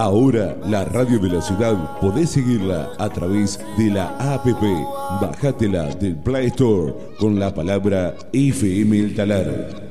Ahora la radio de la ciudad podés seguirla a través de la APP. Bájatela del Play Store con la palabra FM El Talar.